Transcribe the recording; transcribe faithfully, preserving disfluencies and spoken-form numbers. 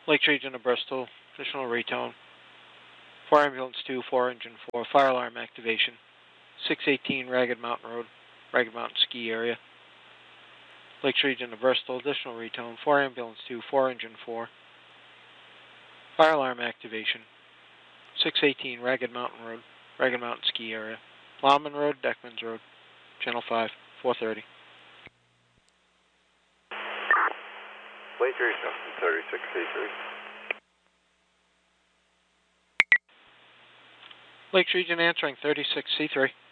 Lakes Region of Bristol, additional retone. four Ambulance two, four Engine four, fire alarm activation. six eighteen Ragged Mountain Road, Ragged Mountain Ski Area. Lakes Region of Bristol, additional retone. four Ambulance two, four Engine four, fire alarm activation. six eighteen Ragged Mountain Road, Ragged Mountain Ski Area. Longman Road, Deckmans Road, Channel five, four thirty. Lakes Region thirty-six C three. Lakes Region answering thirty-six C three.